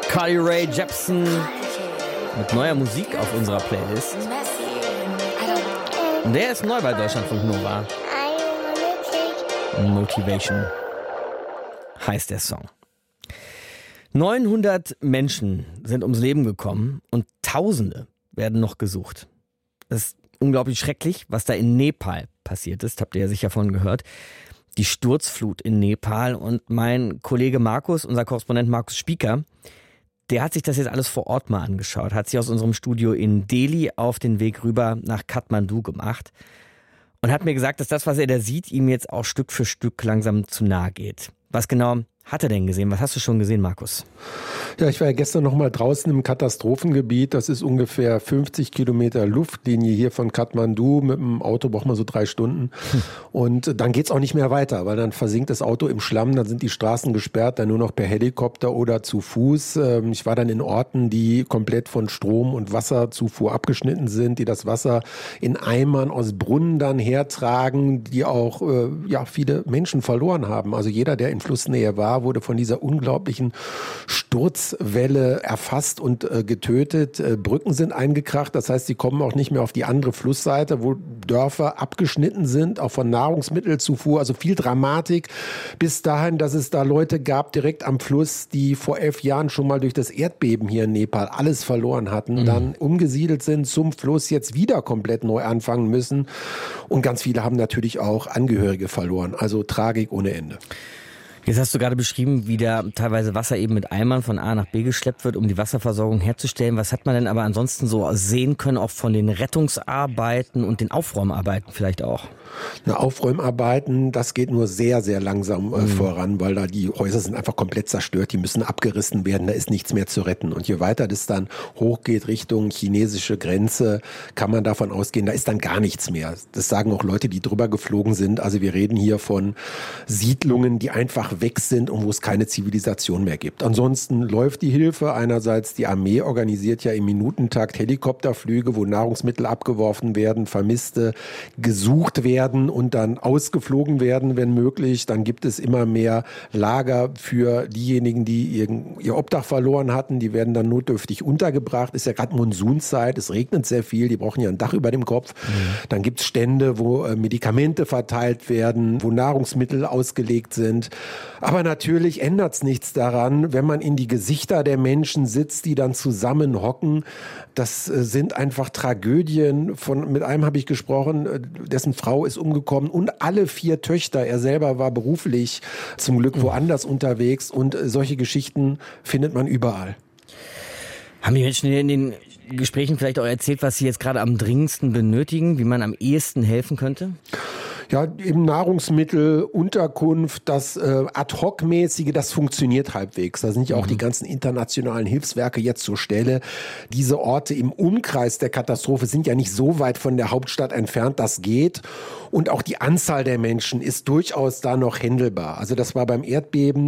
Carly Rae Jepsen mit neuer Musik auf unserer Playlist. Und der ist neu bei Deutschlandfunk Nova. Motivation heißt der Song. 900 Menschen sind ums Leben gekommen und Tausende werden noch gesucht. Das ist unglaublich schrecklich, was da in Nepal passiert ist, habt ihr ja sicher von gehört. Die Sturzflut in Nepal, und mein Kollege Markus, unser Korrespondent Markus Spieker, der hat sich das jetzt alles vor Ort mal angeschaut, hat sich aus unserem Studio in Delhi auf den Weg rüber nach Kathmandu gemacht und hat mir gesagt, dass das, was er da sieht, ihm jetzt auch Stück für Stück langsam zu nahe geht. Was genau hat er denn gesehen? Was hast du schon gesehen, Markus? Ja, ich war ja gestern noch mal draußen im Katastrophengebiet. Das ist ungefähr 50 Kilometer Luftlinie hier von Kathmandu. Mit dem Auto braucht man so 3 Stunden. Und dann geht's auch nicht mehr weiter, weil dann versinkt das Auto im Schlamm. Dann sind die Straßen gesperrt, dann nur noch per Helikopter oder zu Fuß. Ich war dann in Orten, die komplett von Strom- und Wasserzufuhr abgeschnitten sind, die das Wasser in Eimern aus Brunnen dann hertragen, die auch viele Menschen verloren haben. Also jeder, der in Flussnähe war, wurde von dieser unglaublichen Sturzwelle erfasst und getötet. Brücken sind eingekracht, das heißt, sie kommen auch nicht mehr auf die andere Flussseite, wo Dörfer abgeschnitten sind, auch von Nahrungsmittelzufuhr, also viel Dramatik, bis dahin, dass es da Leute gab direkt am Fluss, die vor 11 Jahren schon mal durch das Erdbeben hier in Nepal alles verloren hatten, dann umgesiedelt sind zum Fluss, jetzt wieder komplett neu anfangen müssen, und ganz viele haben natürlich auch Angehörige verloren, also Tragik ohne Ende. Jetzt hast du gerade beschrieben, wie da teilweise Wasser eben mit Eimern von A nach B geschleppt wird, um die Wasserversorgung herzustellen. Was hat man denn aber ansonsten so sehen können, auch von den Rettungsarbeiten und den Aufräumarbeiten vielleicht auch? Aufräumarbeiten, das geht nur sehr, sehr langsam voran, weil da die Häuser sind einfach komplett zerstört, die müssen abgerissen werden, da ist nichts mehr zu retten. Und je weiter das dann hochgeht Richtung chinesische Grenze, kann man davon ausgehen, da ist dann gar nichts mehr. Das sagen auch Leute, die drüber geflogen sind. Also wir reden hier von Siedlungen, die einfach weg sind und wo es keine Zivilisation mehr gibt. Ansonsten läuft die Hilfe. Einerseits die Armee organisiert ja im Minutentakt Helikopterflüge, wo Nahrungsmittel abgeworfen werden, Vermisste gesucht werden und dann ausgeflogen werden, wenn möglich. Dann gibt es immer mehr Lager für diejenigen, die ihr Obdach verloren hatten. Die werden dann notdürftig untergebracht. Ist ja gerade Monsunzeit, es regnet sehr viel, die brauchen ja ein Dach über dem Kopf. Dann gibt es Stände, wo Medikamente verteilt werden, wo Nahrungsmittel ausgelegt sind. Aber natürlich ändert es nichts daran, wenn man in die Gesichter der Menschen sitzt, die dann zusammen hocken. Das sind einfach Tragödien. Mit einem habe ich gesprochen, dessen Frau ist umgekommen und alle 4 Töchter. Er selber war beruflich zum Glück woanders unterwegs, und solche Geschichten findet man überall. Haben die Menschen in den Gesprächen vielleicht auch erzählt, was sie jetzt gerade am dringendsten benötigen, wie man am ehesten helfen könnte? Ja, eben Nahrungsmittel, Unterkunft, das Ad-Hoc-mäßige, das funktioniert halbwegs. Da sind ja auch die ganzen internationalen Hilfswerke jetzt zur Stelle. Diese Orte im Umkreis der Katastrophe sind ja nicht so weit von der Hauptstadt entfernt, das geht. Und auch die Anzahl der Menschen ist durchaus da noch händelbar. Also das war beim Erdbeben